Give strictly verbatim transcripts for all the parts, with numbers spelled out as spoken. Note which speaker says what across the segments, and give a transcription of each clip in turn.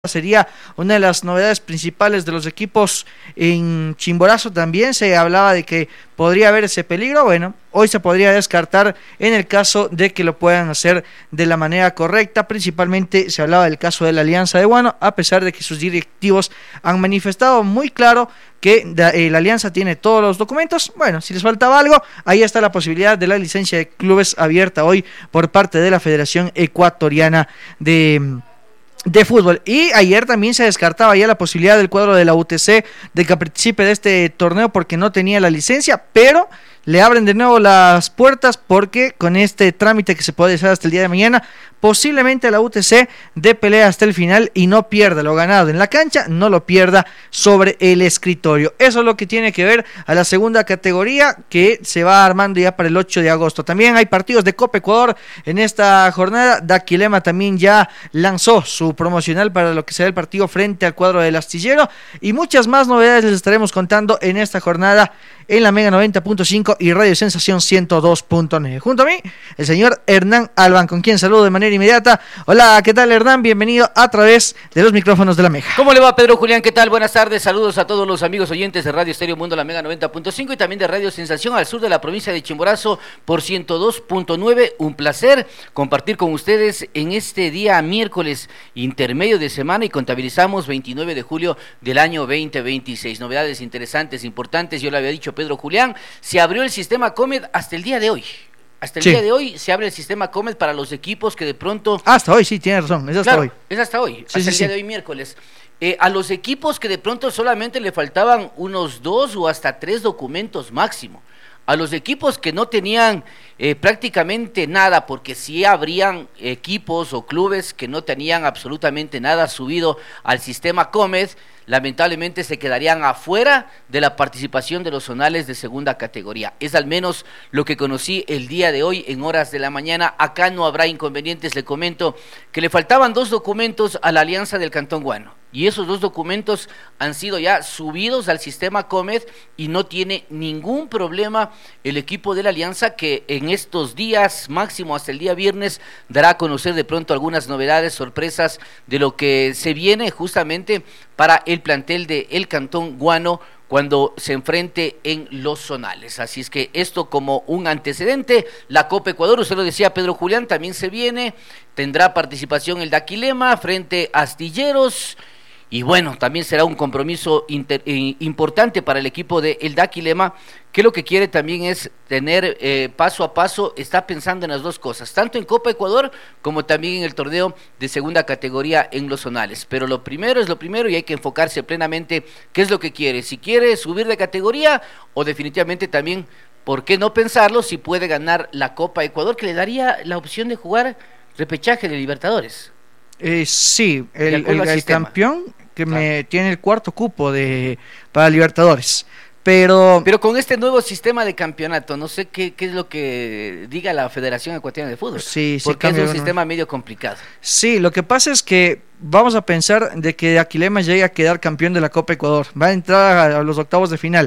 Speaker 1: sería una de las novedades principales de los equipos en Chimborazo. También se hablaba de que podría haber ese peligro. Bueno, hoy se podría descartar en el caso de que lo puedan hacer de la manera correcta. Principalmente se hablaba del caso de la Alianza de Guano, a pesar de que sus directivos han manifestado muy claro que eh, la Alianza tiene todos los documentos. Bueno, si les faltaba algo, ahí está la posibilidad de la licencia de clubes abierta hoy por parte de la Federación Ecuatoriana de de fútbol. Y ayer también se descartaba ya la posibilidad del cuadro de la U T C de que participe de este torneo porque no tenía la licencia, pero le abren de nuevo las puertas porque con este trámite que se puede hacer hasta el día de mañana, posiblemente la U T C dé pelea hasta el final y no pierda lo ganado en la cancha, no lo pierda sobre el escritorio. Eso es lo que tiene que ver a la segunda categoría que se va armando ya para el ocho de agosto. También hay partidos de Copa Ecuador en esta jornada. Daquilema también ya lanzó su promocional para lo que será el partido frente al cuadro del Astillero, y muchas más novedades les estaremos contando en esta jornada en la Mega noventa punto cinco y Radio Sensación ciento dos punto nueve. Junto a mí, el señor Hernán Albán, con quien saludo de manera inmediata. Hola, ¿qué tal, Hernán? Bienvenido a través de los micrófonos de la Mega.
Speaker 2: ¿Cómo le va, Pedro Julián? ¿Qué tal? Buenas tardes, saludos a todos los amigos oyentes de Radio Estéreo Mundo, la Mega noventa punto cinco y también de Radio Sensación al sur de la provincia de Chimborazo por ciento dos punto nueve. Un placer compartir con ustedes en este día miércoles intermedio de semana y contabilizamos veintinueve de julio del año veinte veintiséis. Novedades interesantes, importantes, yo le había dicho Pedro Julián, se abrió el sistema Comed hasta el día de hoy. Hasta el sí. día de hoy se abre el sistema Comed para los equipos que de pronto...
Speaker 1: Hasta hoy, sí, tiene razón, es hasta
Speaker 2: claro,
Speaker 1: hoy.
Speaker 2: es hasta hoy, sí, hasta
Speaker 1: sí,
Speaker 2: el
Speaker 1: sí.
Speaker 2: día de hoy miércoles. Eh, a los equipos que de pronto solamente le faltaban unos dos o hasta tres documentos máximo. A los equipos que no tenían eh, prácticamente nada, porque sí habrían equipos o clubes que no tenían absolutamente nada subido al sistema Comed, lamentablemente se quedarían afuera de la participación de los zonales de segunda categoría. Es al menos lo que conocí el día de hoy en horas de la mañana. Acá no habrá inconvenientes, le comento que le faltaban dos documentos a la Alianza del Cantón Guano. Y esos dos documentos han sido ya subidos al sistema Comed y no tiene ningún problema el equipo de la Alianza, que en estos días, máximo hasta el día viernes, dará a conocer de pronto algunas novedades, sorpresas de lo que se viene justamente para el plantel de el Cantón Guano cuando se enfrente en los zonales. Así es que esto como un antecedente. La Copa Ecuador, usted lo decía Pedro Julián, también se viene, tendrá participación el Daquilema frente a Astilleros. Y bueno, también será un compromiso inter, eh, importante para el equipo de el Daquilema, que lo que quiere también es tener eh, paso a paso, está pensando en las dos cosas, tanto en Copa Ecuador como también en el torneo de segunda categoría en los zonales. Pero lo primero es lo primero y hay que enfocarse plenamente qué es lo que quiere, si quiere subir de categoría o definitivamente también, ¿por qué no pensarlo si puede ganar la Copa Ecuador, que le daría la opción de jugar repechaje de Libertadores?
Speaker 1: Eh, sí, el, el, el campeón que claro. me tiene el cuarto cupo de para Libertadores, pero
Speaker 2: pero con este nuevo sistema de campeonato, no sé qué, qué es lo que diga la Federación Ecuatoriana de Fútbol,
Speaker 1: sí, sí,
Speaker 2: porque es un
Speaker 1: bueno.
Speaker 2: sistema medio complicado.
Speaker 1: Sí, lo que pasa es que vamos a pensar de que Daquilema llegue a quedar campeón de la Copa Ecuador, va a entrar a los octavos de final,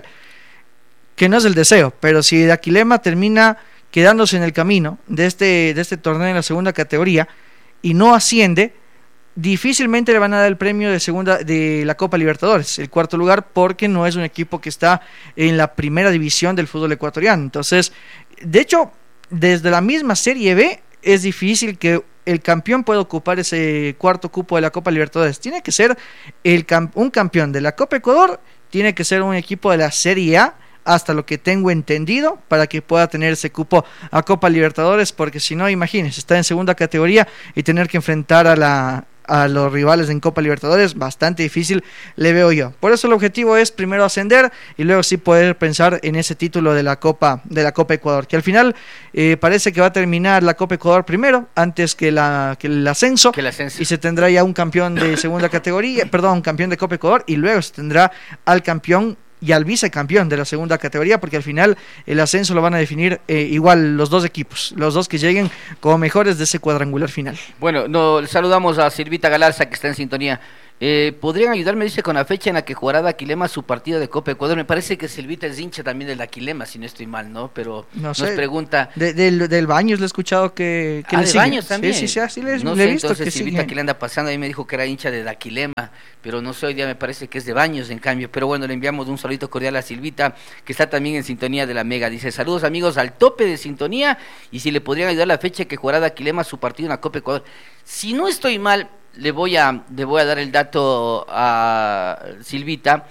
Speaker 1: que no es el deseo, pero si Daquilema termina quedándose en el camino de este de este torneo en la segunda categoría y no asciende, difícilmente le van a dar el premio de segunda de la Copa Libertadores, el cuarto lugar, porque no es un equipo que está en la primera división del fútbol ecuatoriano. Entonces, de hecho, desde la misma Serie B es difícil que el campeón pueda ocupar ese cuarto cupo de la Copa Libertadores. Tiene que ser el un campeón de la Copa Ecuador, tiene que ser un equipo de la Serie A, hasta lo que tengo entendido, para que pueda tener ese cupo a Copa Libertadores, porque si no, imagínense, está en segunda categoría y tener que enfrentar a la a los rivales en Copa Libertadores, bastante difícil le veo yo. Por eso el objetivo es primero ascender y luego sí poder pensar en ese título de la Copa de la Copa Ecuador, que al final eh, parece que va a terminar la Copa Ecuador primero, antes que la que el ascenso,
Speaker 2: que el ascenso. Y
Speaker 1: se tendrá ya un campeón de segunda categoría, perdón, un campeón de Copa Ecuador, y luego se tendrá al campeón y al vicecampeón de la segunda categoría, porque al final el ascenso lo van a definir eh, igual los dos equipos, los dos que lleguen como mejores de ese cuadrangular final.
Speaker 2: Bueno, no, saludamos a Silvita Galarza, que está en sintonía Eh, ¿Podrían ayudarme, dice, con la fecha en la que jugará Daquilema su partido de Copa Ecuador? Me parece que Silvita es hincha también del Daquilema, si no estoy mal, ¿no? Pero
Speaker 1: no
Speaker 2: nos
Speaker 1: sé.
Speaker 2: pregunta...
Speaker 1: De, del, del Baños le he escuchado que, que
Speaker 2: ah,
Speaker 1: le
Speaker 2: de
Speaker 1: sigue.
Speaker 2: Baños también.
Speaker 1: Sí, sí, sí, sí le,
Speaker 2: no
Speaker 1: le
Speaker 2: sé,
Speaker 1: he visto
Speaker 2: entonces
Speaker 1: que
Speaker 2: Silvita
Speaker 1: sigue.
Speaker 2: que le anda pasando, ahí me dijo que era hincha de Daquilema, pero no sé, hoy día me parece que es de Baños, en cambio. Pero bueno, le enviamos un saludito cordial a Silvita, que está también en sintonía de la Mega. Dice, saludos amigos, al tope de sintonía, y si le podrían ayudar la fecha que jugará Daquilema su partido en la Copa Ecuador. Si no estoy mal, le voy a, le voy a dar el dato a Silvita.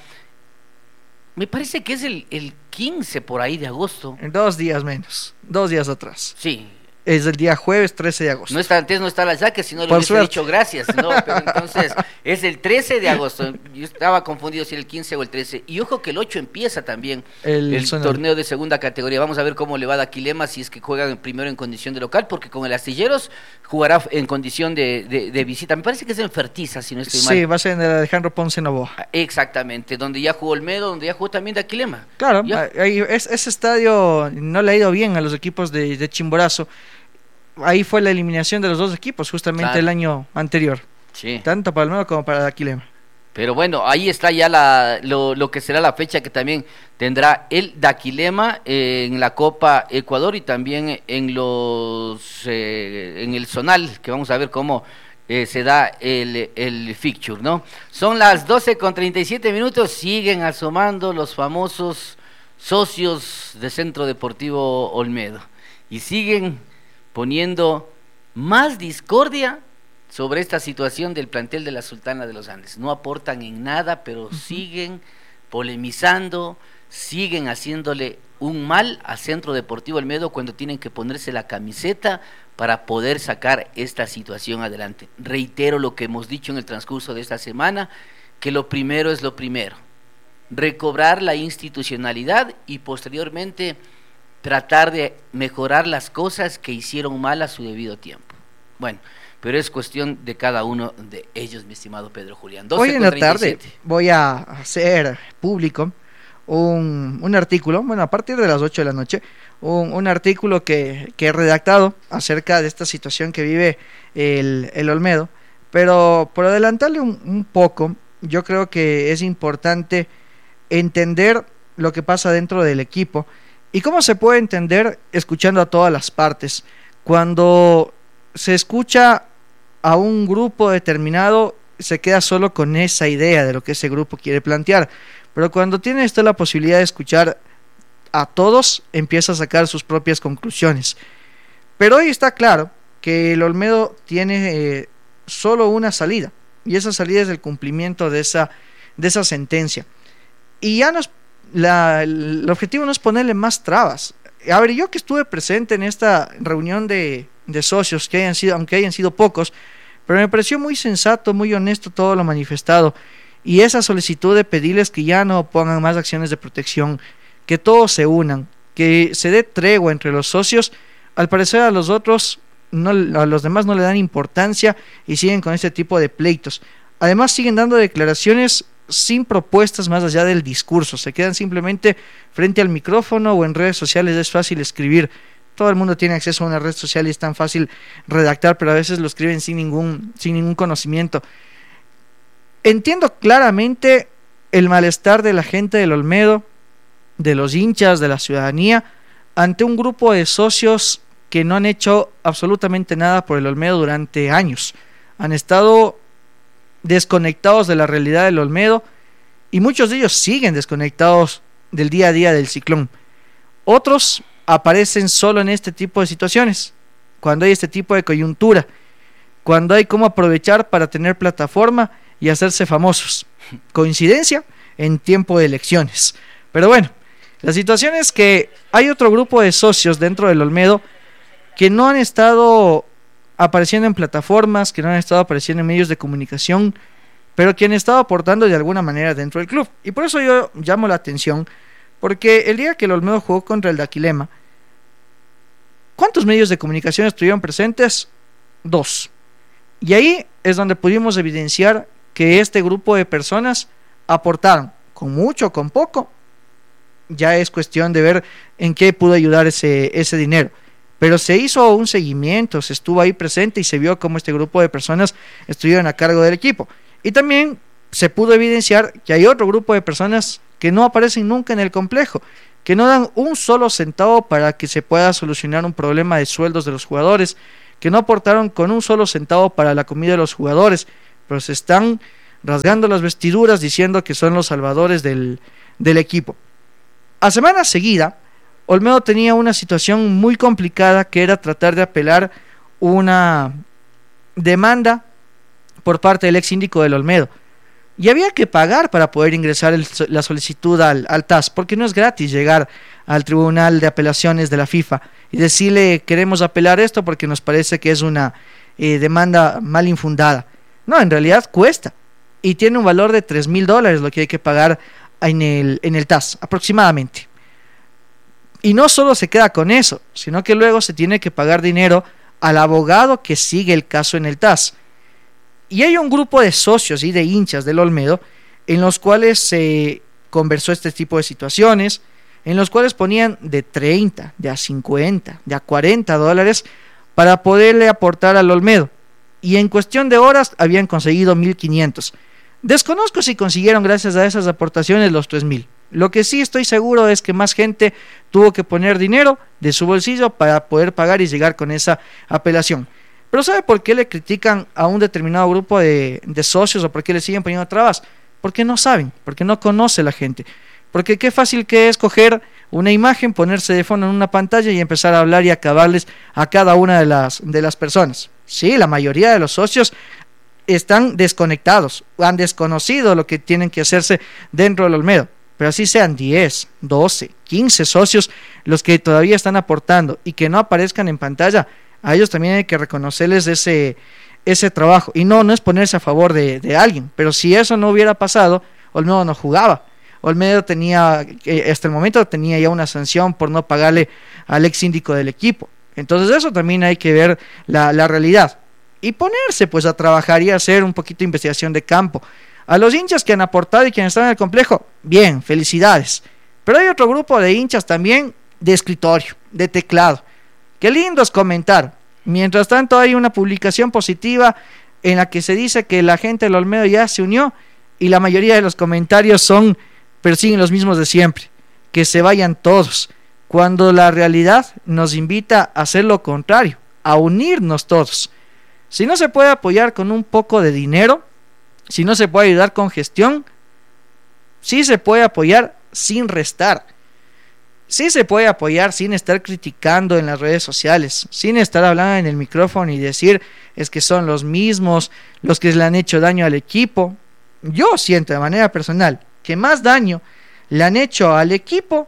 Speaker 2: Me parece que es el, el quince por ahí de agosto.
Speaker 1: En dos días menos, dos días atrás.
Speaker 2: Sí.
Speaker 1: Es el día jueves trece de agosto.
Speaker 2: No está, antes no está la saque, si no le
Speaker 1: Por
Speaker 2: hubiese
Speaker 1: suerte.
Speaker 2: dicho gracias, ¿no? Pero entonces, es el trece de agosto. Yo estaba confundido si el quince o el trece. Y ojo que el ocho empieza también
Speaker 1: El
Speaker 2: el,
Speaker 1: zona-
Speaker 2: torneo de segunda categoría. Vamos a ver cómo le va a Daquilema si es que juega primero en condición de local, porque con el Astilleros jugará en condición de, de, de visita. Me parece que es en Fertiza, si no estoy mal.
Speaker 1: Sí, va a ser en el Alejandro Ponce Novoa.
Speaker 2: Exactamente, donde ya jugó Olmedo, donde ya jugó también Daquilema.
Speaker 1: Claro,
Speaker 2: Ya.
Speaker 1: ahí, es, ese estadio no le ha ido bien a los equipos de, de Chimborazo. Ahí fue la eliminación de los dos equipos justamente
Speaker 2: Claro.
Speaker 1: el año anterior,
Speaker 2: Sí.
Speaker 1: tanto para Olmedo como para Daquilema.
Speaker 2: Pero bueno, ahí está ya la, lo, lo que será la fecha que también tendrá el Daquilema eh, en la Copa Ecuador y también en los eh, en el Zonal, que vamos a ver cómo eh, se da el, el fixture, ¿no? Son las doce con treinta y siete minutos, siguen asomando los famosos socios de Centro Deportivo Olmedo y siguen poniendo más discordia sobre esta situación del plantel de la Sultana de los Andes. No aportan en nada, pero uh-huh. siguen polemizando, siguen haciéndole un mal a Centro Deportivo Olmedo cuando tienen que ponerse la camiseta para poder sacar esta situación adelante. Reitero lo que hemos dicho en el transcurso de esta semana, que lo primero es lo primero, recobrar la institucionalidad y posteriormente tratar de mejorar las cosas que hicieron mal a su debido tiempo. Bueno, pero es cuestión de cada uno de ellos, mi estimado Pedro Julián.
Speaker 1: Hoy en la tarde voy a hacer público un, un artículo, bueno, a partir de las ocho de la noche, un, un artículo que, que he redactado acerca de esta situación que vive el, el Olmedo, pero por adelantarle un, un poco, yo creo que es importante entender lo que pasa dentro del equipo. ¿Y cómo se puede entender? Escuchando a todas las partes. Cuando se escucha a un grupo determinado, se queda solo con esa idea de lo que ese grupo quiere plantear. Pero cuando tiene esto la posibilidad de escuchar a todos, empieza a sacar sus propias conclusiones. Pero hoy está claro que el Olmedo tiene eh, solo una salida, y esa salida es el cumplimiento de esa, de esa sentencia. Y ya nos La, el objetivo no es ponerle más trabas. A ver, yo que estuve presente en esta reunión de, de socios, que hayan sido, aunque hayan sido pocos, pero me pareció muy sensato, muy honesto todo lo manifestado, y esa solicitud de pedirles que ya no pongan más acciones de protección, que todos se unan, que se dé tregua entre los socios. Al parecer a los otros, no, a los demás no le dan importancia y siguen con este tipo de pleitos. Además siguen dando declaraciones sin propuestas más allá del discurso, se quedan simplemente frente al micrófono o en redes sociales. Es fácil escribir, todo el mundo tiene acceso a una red social y es tan fácil redactar, pero a veces lo escriben sin ningún, sin ningún conocimiento. Entiendo claramente el malestar de la gente del Olmedo, de los hinchas, de la ciudadanía, ante un grupo de socios que no han hecho absolutamente nada por el Olmedo durante años. Han estado desconectados de la realidad del Olmedo y muchos de ellos siguen desconectados del día a día del Ciclón. Otros aparecen solo en este tipo de situaciones, cuando hay este tipo de coyuntura, cuando hay cómo aprovechar para tener plataforma y hacerse famosos. Coincidencia en tiempo de elecciones. Pero bueno, la situación es que hay otro grupo de socios dentro del Olmedo que no han estado apareciendo en plataformas, que no han estado apareciendo en medios de comunicación, pero que han estado aportando de alguna manera dentro del club. Y por eso yo llamo la atención, porque el día que el Olmedo jugó contra el Daquilema, ¿cuántos medios de comunicación estuvieron presentes? Dos. Y ahí es donde pudimos evidenciar que este grupo de personas aportaron, con mucho o con poco, ya es cuestión de ver en qué pudo ayudar ese, ese dinero. Pero se hizo un seguimiento, se estuvo ahí presente y se vio cómo este grupo de personas estuvieron a cargo del equipo. Y también se pudo evidenciar que hay otro grupo de personas que no aparecen nunca en el complejo, que no dan un solo centavo para que se pueda solucionar un problema de sueldos de los jugadores, que no aportaron con un solo centavo para la comida de los jugadores, pero se están rasgando las vestiduras diciendo que son los salvadores del, del equipo. A semana seguida, Olmedo tenía una situación muy complicada, que era tratar de apelar una demanda por parte del ex síndico del Olmedo. Y había que pagar para poder ingresar el, la solicitud al, al T A S, porque no es gratis llegar al Tribunal de Apelaciones de la FIFA y decirle: queremos apelar esto porque nos parece que es una eh, demanda mal infundada. No, en realidad cuesta, y tiene un valor de tres mil dólares lo que hay que pagar en el, en el T A S aproximadamente. Y no solo se queda con eso, sino que luego se tiene que pagar dinero al abogado que sigue el caso en el T A S. Y hay un grupo de socios y de hinchas del Olmedo en los cuales se conversó este tipo de situaciones, en los cuales ponían de treinta, de a cincuenta, de a cuarenta dólares para poderle aportar al Olmedo. Y en cuestión de horas habían conseguido mil quinientos. Desconozco si consiguieron gracias a esas aportaciones los tres mil. Lo que sí estoy seguro es que más gente tuvo que poner dinero de su bolsillo para poder pagar y llegar con esa apelación. Pero ¿sabe por qué le critican a un determinado grupo de, de socios, o por qué le siguen poniendo trabas? Porque no saben, porque no conoce la gente. Porque qué fácil que es coger una imagen, ponerse de fondo en una pantalla y empezar a hablar y acabarles a cada una de las, de las personas. Sí, la mayoría de los socios están desconectados, han desconocido lo que tienen que hacerse dentro del Olmedo. Pero así sean diez, doce, quince socios los que todavía están aportando y que no aparezcan en pantalla, a ellos también hay que reconocerles ese, ese trabajo. Y no, no es ponerse a favor de, de alguien, pero si eso no hubiera pasado, Olmedo no jugaba. Olmedo tenía, eh, hasta el momento tenía ya una sanción por no pagarle al ex síndico del equipo. Entonces eso también hay que ver la, la realidad. Y ponerse pues a trabajar y hacer un poquito de investigación de campo. A los hinchas que han aportado y que han estado en el complejo, bien, felicidades. Pero hay otro grupo de hinchas también de escritorio, de teclado. Qué lindo es comentar. Mientras tanto hay una publicación positiva en la que se dice que la gente del Olmedo ya se unió, y la mayoría de los comentarios son, persiguen los mismos de siempre, que se vayan todos, cuando la realidad nos invita a hacer lo contrario, a unirnos todos. Si no se puede apoyar con un poco de dinero, si no se puede ayudar con gestión, sí se puede apoyar sin restar. Sí se puede apoyar sin estar criticando en las redes sociales, sin estar hablando en el micrófono y decir es que son los mismos los que le han hecho daño al equipo. Yo siento de manera personal que más daño le han hecho al equipo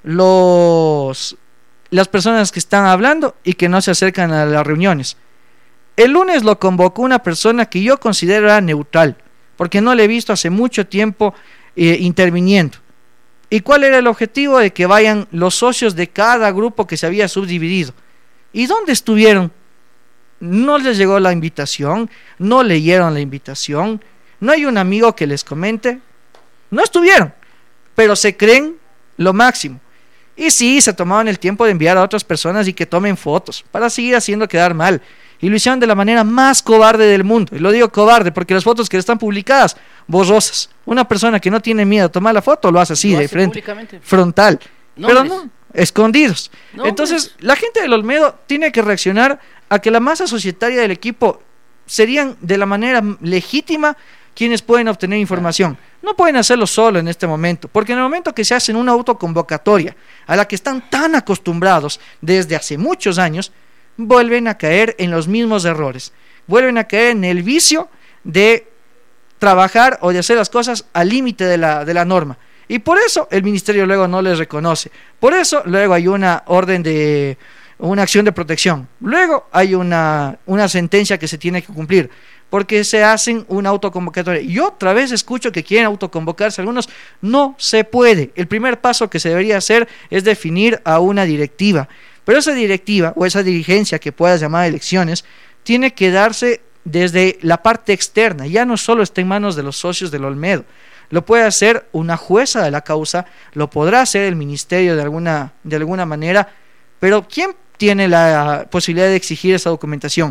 Speaker 1: los las personas que están hablando y que no se acercan a las reuniones. El lunes lo convocó una persona que yo considero era neutral, porque no le he visto hace mucho tiempo eh, interviniendo. ¿Y cuál era el objetivo? De que vayan los socios de cada grupo que se había subdividido. ¿Y dónde estuvieron? No les llegó la invitación, no leyeron la invitación, no hay un amigo que les comente, no estuvieron, pero se creen lo máximo. Y sí, se tomaban el tiempo de enviar a otras personas y que tomen fotos para seguir haciendo quedar mal. Y lo hicieron de la manera más cobarde del mundo. Y lo digo cobarde porque las fotos que están publicadas, borrosas. Una persona que no tiene miedo a tomar la foto lo hace así, lo de hace frente, frontal. Nombres. Pero no, escondidos. Nombres. Entonces, la gente del Olmedo tiene que reaccionar a que la masa societaria del equipo serían de la manera legítima quienes pueden obtener información. No pueden hacerlo solo en este momento, porque en el momento que se hacen una autoconvocatoria a la que están tan acostumbrados desde hace muchos años, vuelven a caer en los mismos errores, vuelven a caer en el vicio de trabajar o de hacer las cosas al límite de la, de la norma, y por eso el ministerio luego no les reconoce, por eso luego hay una orden de una acción de protección, luego hay una, una sentencia que se tiene que cumplir, porque se hacen una autoconvocatoria. Y otra vez escucho que quieren autoconvocarse algunos. No se puede. El primer paso que se debería hacer es definir a una directiva. Pero esa directiva o esa dirigencia que puedas llamar elecciones tiene que darse desde la parte externa. Ya no solo está en manos de los socios del Olmedo. Lo puede hacer una jueza de la causa, lo podrá hacer el ministerio de alguna, de alguna manera. Pero ¿quién tiene la posibilidad de exigir esa documentación?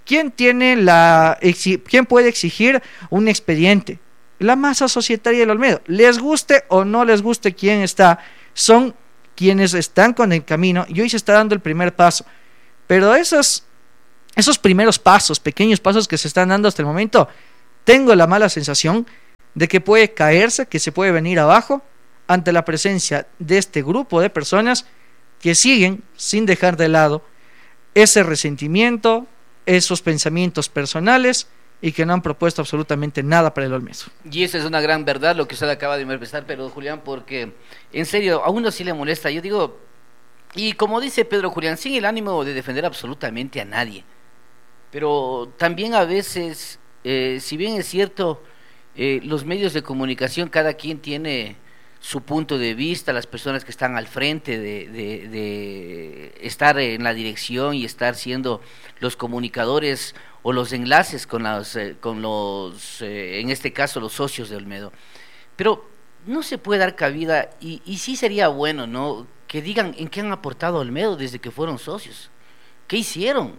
Speaker 1: ¿quién tiene la, quién puede exigir un expediente? La masa societaria del Olmedo. Les guste o no les guste quién está, son quienes están con el camino y hoy se está dando el primer paso. Pero esos, esos primeros pasos, pequeños pasos que se están dando hasta el momento, tengo la mala sensación de que puede caerse, que se puede venir abajo ante la presencia de este grupo de personas que siguen sin dejar de lado ese resentimiento, esos pensamientos personales y que no han propuesto absolutamente nada para el Olmedo.
Speaker 2: Y esa es una gran verdad lo que usted acaba de manifestar, pero Julián, porque en serio, a uno sí le molesta. Yo digo, y como dice Pedro Julián, sin el ánimo de defender absolutamente a nadie, pero también a veces, eh, si bien es cierto, eh, los medios de comunicación, cada quien tiene su punto de vista, las personas que están al frente de, de, de estar en la dirección y estar siendo los comunicadores o los enlaces con los, eh, con los eh, en este caso los socios de Olmedo, pero no se puede dar cabida y, y sí sería bueno, ¿no?, que digan en qué han aportado a Olmedo desde que fueron socios, qué hicieron.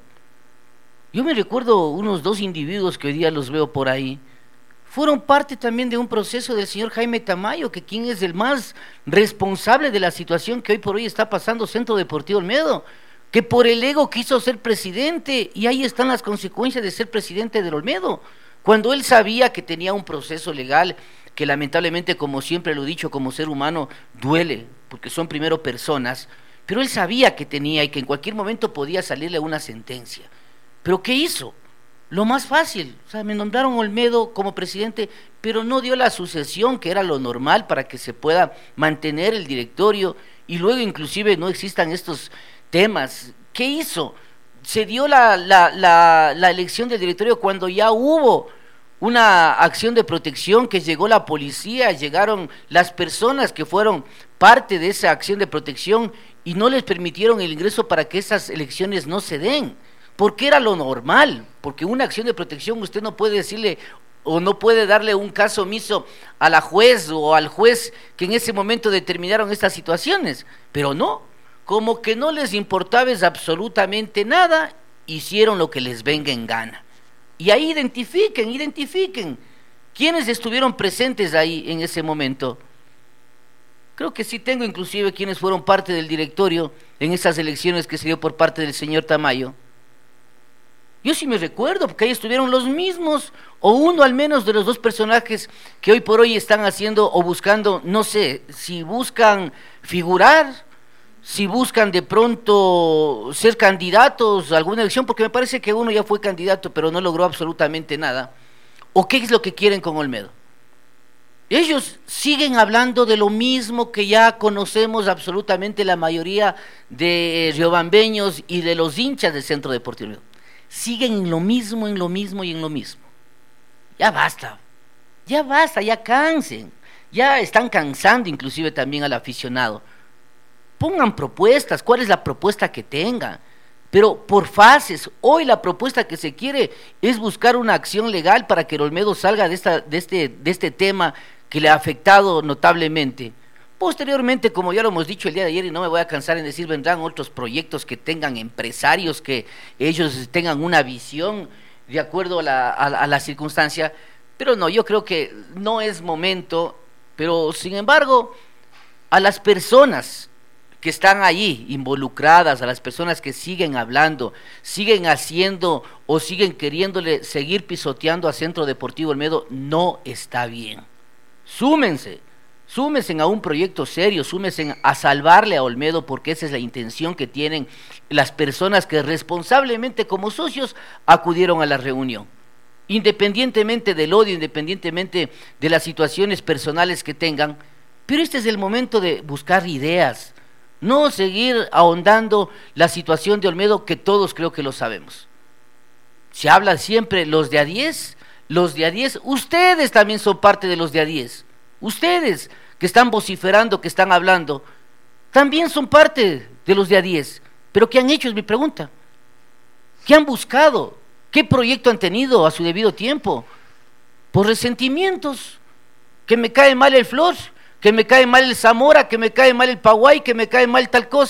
Speaker 2: Yo me recuerdo unos dos individuos que hoy día los veo por ahí, fueron parte también de un proceso del señor Jaime Tamayo, que quien es el más responsable de la situación que hoy por hoy está pasando Centro Deportivo Olmedo, que por el ego quiso ser presidente, y ahí están las consecuencias de ser presidente del Olmedo, cuando él sabía que tenía un proceso legal que lamentablemente, como siempre lo he dicho, como ser humano duele, porque son primero personas, pero él sabía que tenía y que en cualquier momento podía salirle una sentencia. ¿Pero qué hizo? Lo más fácil, o sea, me nombraron Olmedo como presidente, pero no dio la sucesión, que era lo normal para que se pueda mantener el directorio y luego inclusive no existan estos temas. ¿Qué hizo? Se dio la, la, la, la elección del directorio cuando ya hubo una acción de protección, que llegó la policía, llegaron las personas que fueron parte de esa acción de protección y no les permitieron el ingreso para que esas elecciones no se den. Porque era lo normal, porque una acción de protección usted no puede decirle o no puede darle un caso omiso a la juez o al juez que en ese momento determinaron estas situaciones, pero no, como que no les importaba absolutamente nada, hicieron lo que les venga en gana. Y ahí identifiquen, identifiquen quiénes estuvieron presentes ahí en ese momento. Creo que sí tengo inclusive quienes fueron parte del directorio en esas elecciones que se dio por parte del señor Tamayo. Yo sí me recuerdo, porque ahí estuvieron los mismos, o uno al menos de los dos personajes que hoy por hoy están haciendo o buscando, no sé, si buscan figurar, si buscan de pronto ser candidatos a alguna elección, porque me parece que uno ya fue candidato, pero no logró absolutamente nada, o qué es lo que quieren con Olmedo. Ellos siguen hablando de lo mismo que ya conocemos absolutamente la mayoría de riobambeños y de los hinchas del Centro Deportivo Olmedo. Siguen en lo mismo, en lo mismo y en lo mismo. Ya basta, ya basta, ya cansen, ya están cansando inclusive también al aficionado. Pongan propuestas, ¿cuál es la propuesta que tengan? Pero por fases. Hoy la propuesta que se quiere es buscar una acción legal para que el Olmedo salga de, esta, de, este, de este tema que le ha afectado notablemente. Posteriormente, como ya lo hemos dicho el día de ayer y no me voy a cansar en decir, vendrán otros proyectos que tengan empresarios, que ellos tengan una visión de acuerdo a la, a, a la circunstancia, pero no, yo creo que no es momento, pero sin embargo, a las personas que están allí involucradas, a las personas que siguen hablando, siguen haciendo o siguen queriéndole seguir pisoteando a Centro Deportivo Olmedo, no está bien. Súmense. Súmense a un proyecto serio, súmense a salvarle a Olmedo, porque esa es la intención que tienen las personas que responsablemente como socios acudieron a la reunión. Independientemente del odio, independientemente de las situaciones personales que tengan, pero este es el momento de buscar ideas, no seguir ahondando la situación de Olmedo, que todos creo que lo sabemos. Se habla siempre los de a diez, los de a diez, ustedes también son parte de los de a diez. Ustedes que están vociferando, que están hablando, también son parte de los de a diez. ¿Pero qué han hecho? Es mi pregunta. ¿Qué han buscado? ¿Qué proyecto han tenido a su debido tiempo? Por resentimientos, que me cae mal el Flor, que me cae mal el Zamora, que me cae mal el Paguay, que me cae mal tal cosa,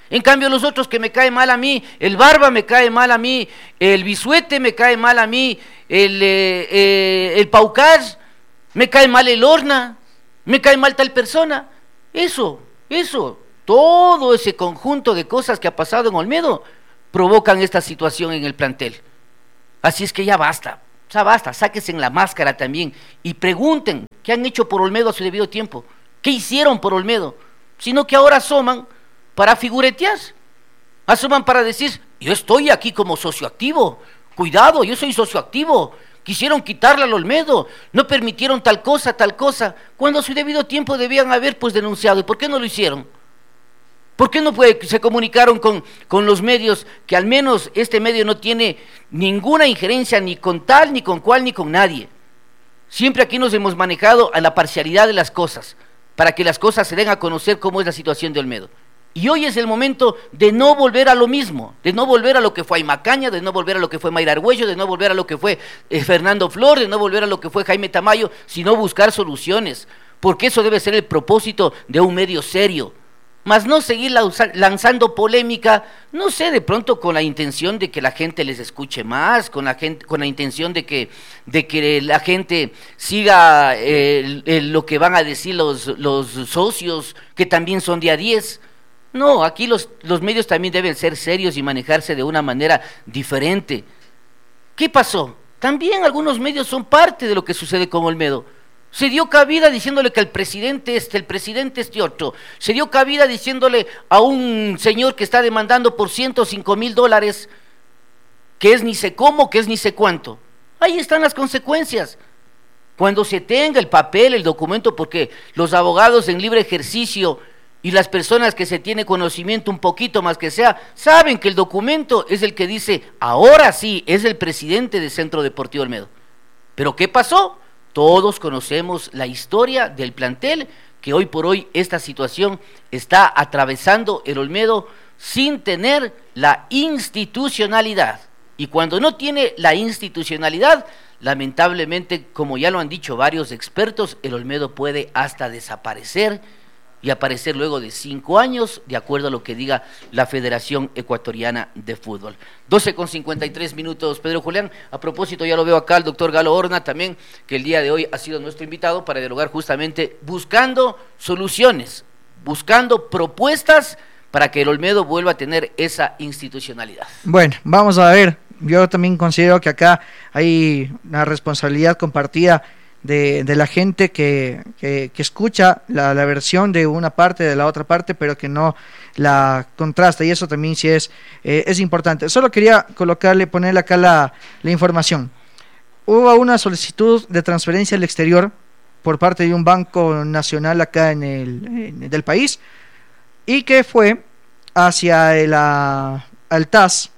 Speaker 2: En cambio los otros que me cae mal a mí, el Barba me cae mal a mí, el Bisuete me cae mal a mí, el, eh, eh, el Paucar, me cae mal el Horna, me cae mal tal persona. Eso, eso, todo ese conjunto de cosas que ha pasado en Olmedo provocan esta situación en el plantel. Así es que ya basta, ya basta, sáquense en la máscara también y pregunten qué han hecho por Olmedo a su debido tiempo, qué hicieron por Olmedo, sino que ahora asoman para figuretear, asoman para decir, yo estoy aquí como socioactivo, cuidado, yo soy socioactivo, quisieron quitarle al Olmedo, no permitieron tal cosa, tal cosa, cuando a su debido tiempo debían haber pues denunciado. ¿Y por qué no lo hicieron? ¿Por qué no puede, se comunicaron con, con los medios, que al menos este medio no tiene ninguna injerencia ni con tal, ni con cual, ni con nadie? Siempre aquí nos hemos manejado a la parcialidad de las cosas, para que las cosas se den a conocer cómo es la situación de Olmedo. Y hoy es el momento de no volver a lo mismo, de no volver a lo que fue Aymacaña, de no volver a lo que fue Mayra Argüello, de no volver a lo que fue eh, Fernando Flor, de no volver a lo que fue Jaime Tamayo, sino buscar soluciones, porque eso debe ser el propósito de un medio serio. Mas no seguir lanzando polémica, no sé, de pronto con la intención de que la gente les escuche más, con la gente, con la intención de que, de que la gente siga eh, el, el, lo que van a decir los, los socios, que también son día diez. No, aquí los, los medios también deben ser serios y manejarse de una manera diferente. ¿Qué pasó? También algunos medios son parte de lo que sucede con Olmedo. Se dio cabida diciéndole que el presidente este, el presidente este otro. Se dio cabida diciéndole a un señor que está demandando por ciento cinco mil dólares, que es ni sé cómo, que es ni sé cuánto. Ahí están las consecuencias. Cuando se tenga el papel, el documento, porque los abogados en libre ejercicio y las personas que se tiene conocimiento un poquito más que sea, saben que el documento es el que dice, ahora sí, es el presidente del Centro Deportivo Olmedo. ¿Pero qué pasó? Todos conocemos la historia del plantel, que hoy por hoy esta situación está atravesando el Olmedo sin tener la institucionalidad. Y cuando no tiene la institucionalidad, lamentablemente, como ya lo han dicho varios expertos, el Olmedo puede hasta desaparecer y aparecer luego de cinco años, de acuerdo a lo que diga la Federación Ecuatoriana de Fútbol. doce con cincuenta y tres minutos, Pedro Julián. A propósito, ya lo veo acá el doctor Galo Horna también, que el día de hoy ha sido nuestro invitado para dialogar justamente buscando soluciones, buscando propuestas para que el Olmedo vuelva a tener esa institucionalidad.
Speaker 1: Bueno, vamos a ver, yo también considero que acá hay una responsabilidad compartida De, de la gente que, que, que escucha la, la versión de una parte, de la otra parte, pero que no la contrasta, y eso también sí es, eh, es importante. Solo quería colocarle, ponerle acá la, la información. Hubo una solicitud de transferencia al exterior por parte de un banco nacional acá en el en, del país, y que fue hacia el a, al T A S,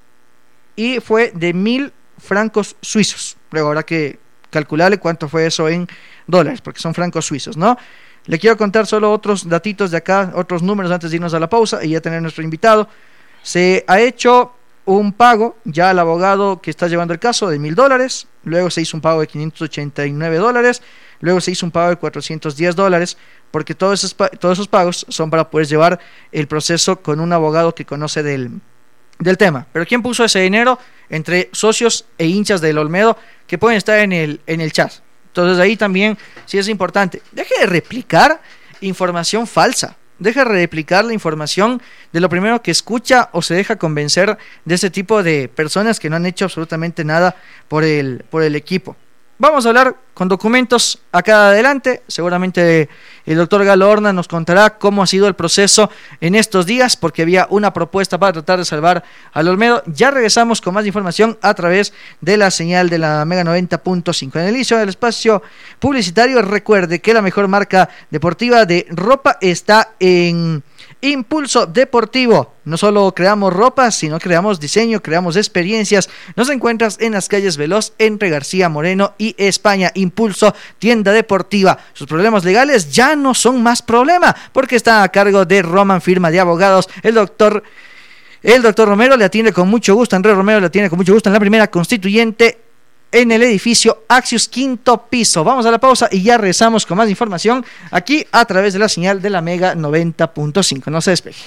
Speaker 1: y fue de mil francos suizos. Luego habrá que calcularle cuánto fue eso en dólares, porque son francos suizos, ¿no? Le quiero contar solo otros datitos de acá, otros números antes de irnos a la pausa y ya tener nuestro invitado. Se ha hecho un pago ya al abogado que está llevando el caso de mil dólares, luego se hizo un pago de quinientos ochenta y nueve dólares, luego se hizo un pago de cuatrocientos diez dólares, porque todos esos, todos esos pagos son para poder llevar el proceso con un abogado que conoce del, del tema. Pero ¿quién puso ese dinero? Entre socios e hinchas del Olmedo, que pueden estar en el, en el chat. Entonces ahí también sí es importante. Deje de replicar información falsa. Deje de replicar la información de lo primero que escucha o se deja convencer de ese tipo de personas que no han hecho absolutamente nada por el, por el equipo. Vamos a hablar con documentos acá adelante. Seguramente el doctor Galo Horna nos contará cómo ha sido el proceso en estos días, porque había una propuesta para tratar de salvar al Olmedo. Ya regresamos con más información a través de la señal de la Mega noventa punto cinco. En el inicio del espacio publicitario, recuerde que la mejor marca deportiva de ropa está en Impulso Deportivo. No solo creamos ropa, sino creamos diseño, creamos experiencias. Nos encuentras en las calles Veloz, entre García Moreno y España. Impulso, tienda deportiva. Sus problemas legales ya no son más problema, porque está a cargo de Roman, firma de abogados. El doctor, el doctor Romero le atiende con mucho gusto. Andrés Romero le atiende con mucho gusto en la primera Constituyente, en el edificio Axios, quinto piso. Vamos a la pausa y ya regresamos con más información aquí a través de la señal de la Mega noventa punto cinco. No se despeje.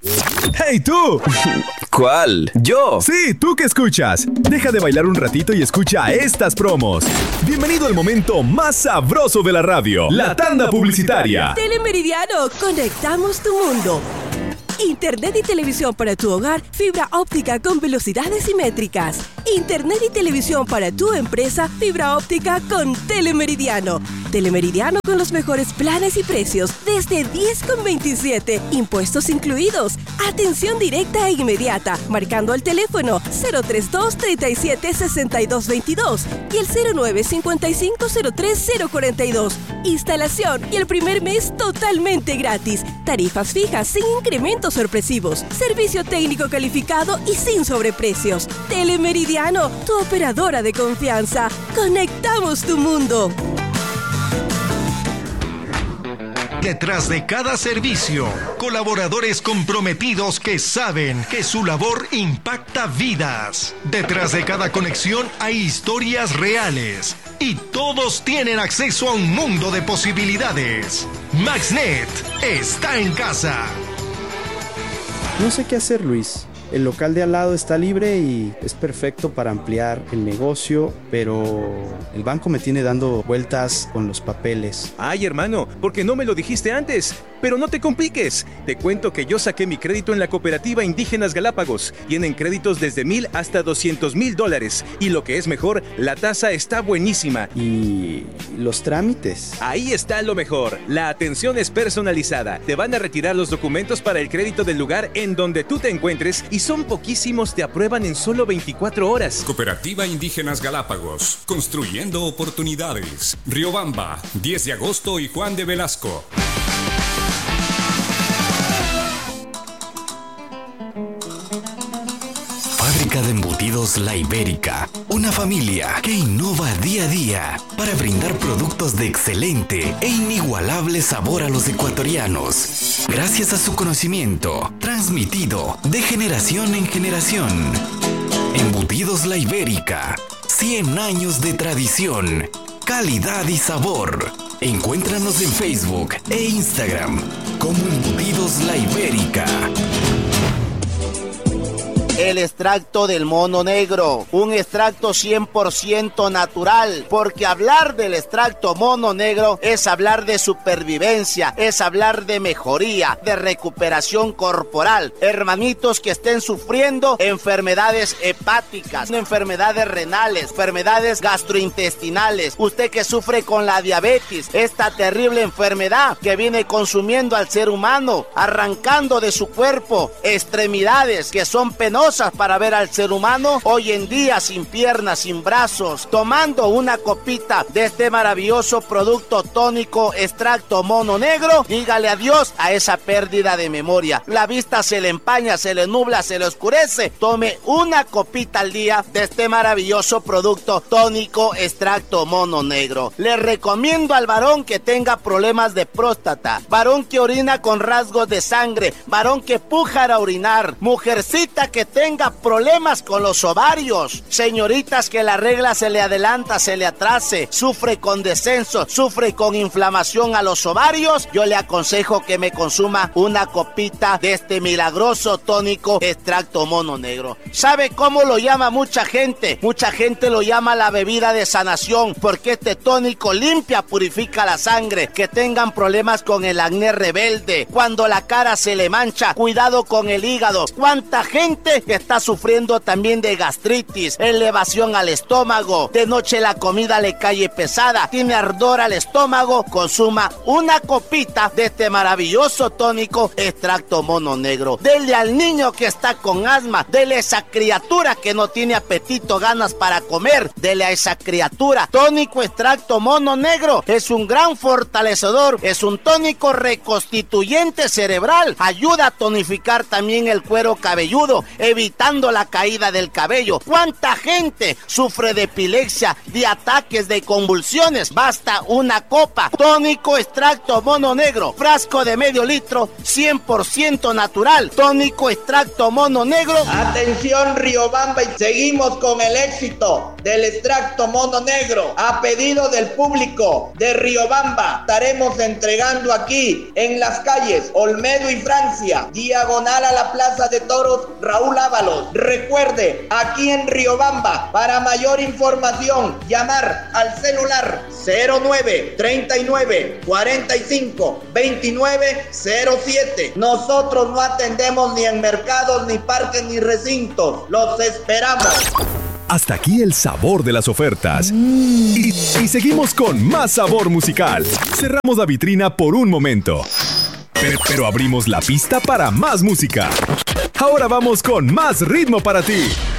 Speaker 3: ¡Hey, tú!
Speaker 4: ¿Cuál? ¿Yo?
Speaker 3: Sí, tú que escuchas. Deja de bailar un ratito y escucha estas promos. Bienvenido al momento más sabroso de la radio, la tanda publicitaria.
Speaker 5: Telemeridiano, conectamos tu mundo. Internet y televisión para tu hogar, fibra óptica con velocidades simétricas. Internet y televisión para tu empresa, fibra óptica con Telemeridiano. Telemeridiano con los mejores planes y precios desde diez con veintisiete, impuestos incluidos. Atención directa e inmediata, marcando el teléfono cero treinta y dos, treinta y siete, sesenta y dos veintidós y el cero nueve, cincuenta y cinco, cero tres, cero cuarenta y dos. Instalación y el primer mes totalmente gratis. Tarifas fijas sin incrementos sorpresivos. Servicio técnico calificado y sin sobreprecios. Telemeridiano, tu operadora de confianza. Conectamos tu mundo.
Speaker 6: Detrás de cada servicio, colaboradores comprometidos que saben que su labor impacta vidas. Detrás de cada conexión hay historias reales y todos tienen acceso a un mundo de posibilidades. MaxNet está en casa.
Speaker 7: No sé qué hacer, Luis. El local de al lado está libre y es perfecto para ampliar el negocio, pero el banco me tiene dando vueltas con los papeles.
Speaker 3: Ay, hermano, ¿por qué no me lo dijiste antes? Pero no te compliques. Te cuento que yo saqué mi crédito en la Cooperativa Indígenas Galápagos. Tienen créditos desde mil hasta doscientos mil dólares. Y lo que es mejor, la tasa está buenísima.
Speaker 7: ¿Y los trámites?
Speaker 3: Ahí está lo mejor. La atención es personalizada. Te van a retirar los documentos para el crédito del lugar en donde tú te encuentres y son poquísimos, te aprueban en solo veinticuatro horas.
Speaker 8: Cooperativa Indígenas Galápagos, construyendo oportunidades. Riobamba, diez de agosto y Juan de Velasco.
Speaker 9: Fábrica de embutidos La Ibérica, una familia que innova día a día para brindar productos de excelente e inigualable sabor a los ecuatorianos, gracias a su conocimiento transmitido de generación en generación. Embutidos La Ibérica, cien años de tradición, calidad y sabor. Encuéntranos en Facebook e Instagram como Embutidos La Ibérica.
Speaker 10: El extracto del mono negro, un extracto cien por ciento natural, porque hablar del extracto mono negro es hablar de supervivencia, es hablar de mejoría, de recuperación corporal. Hermanitos que estén sufriendo enfermedades hepáticas, enfermedades renales, enfermedades gastrointestinales, usted que sufre con la diabetes, esta terrible enfermedad que viene consumiendo al ser humano, arrancando de su cuerpo extremidades que son penosas para ver al ser humano hoy en día sin piernas, sin brazos, tomando una copita de este maravilloso producto tónico extracto mono negro, dígale adiós a esa pérdida de memoria. La vista se le empaña, se le nubla, se le oscurece. Tome una copita al día de este maravilloso producto tónico extracto mono negro. Le recomiendo al varón que tenga problemas de próstata, varón que orina con rasgos de sangre, varón que puja a orinar, mujercita que tenga problemas con los ovarios, señoritas que la regla se le adelanta, se le atrase, sufre con descenso, sufre con inflamación a los ovarios, yo le aconsejo que me consuma una copita de este milagroso tónico extracto mono negro. ¿Sabe cómo lo llama mucha gente? Mucha gente lo llama la bebida de sanación, porque este tónico limpia, purifica la sangre. Que tengan problemas con el acné rebelde, cuando la cara se le mancha, cuidado con el hígado. ¿Cuánta gente que está sufriendo también de gastritis, elevación al estómago, de noche la comida le cae pesada, tiene ardor al estómago? Consuma una copita de este maravilloso tónico extracto mono negro. Dele al niño que está con asma, dele a esa criatura que no tiene apetito, ganas para comer, dele a esa criatura. Tónico extracto mono negro es un gran fortalecedor, es un tónico reconstituyente cerebral, ayuda a tonificar también el cuero cabelludo, evitando la caída del cabello. ¿Cuánta gente sufre de epilepsia, de ataques, de convulsiones? Basta una copa. Tónico extracto mono negro, frasco de medio litro, cien por ciento natural. Tónico extracto mono negro.
Speaker 11: Atención Riobamba, y seguimos con el éxito.
Speaker 10: del extracto mono negro a pedido del público de Riobamba. Estaremos entregando aquí en las calles Olmedo y Francia, diagonal a la Plaza de Toros Raúl Ábalos. Recuerde, aquí en Riobamba, para mayor información, llamar al celular cero nueve treinta y nueve cuarenta y cinco veintinueve cero siete. Nosotros no atendemos ni en mercados, ni parques, ni recintos. Los esperamos.
Speaker 11: Hasta aquí el sabor de las ofertas. Y, y seguimos con más sabor musical. Cerramos la vitrina por un momento, pero, pero abrimos la pista para más música. Ahora vamos con más ritmo para ti.